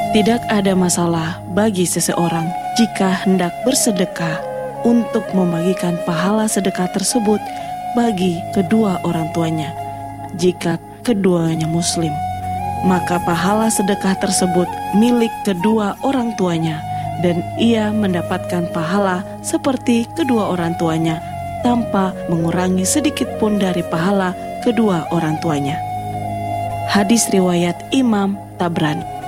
Tidak ada masalah bagi seseorang jika hendak bersedekah untuk membagikan pahala sedekah tersebut bagi kedua orang tuanya. Jika keduanya Muslim, maka pahala sedekah tersebut milik kedua orang tuanya dan ia mendapatkan pahala seperti kedua orang tuanya tanpa mengurangi sedikit pun dari pahala kedua orang tuanya. Hadis riwayat Imam Tabrani.